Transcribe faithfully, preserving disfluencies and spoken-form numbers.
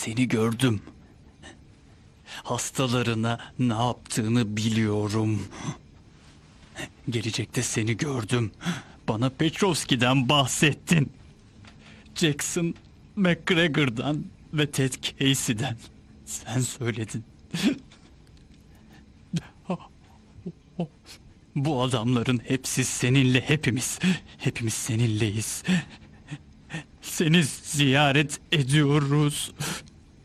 seni gördüm. Hastalarına ne yaptığını biliyorum. Gelecekte seni gördüm. Bana Petrovski'den bahsettin. Jackson McGregor'dan ve Ted Casey'den. Sen söyledin. Bu adamların hepsi seninle, hepimiz. Hepimiz seninleyiz. Seni ziyaret ediyoruz.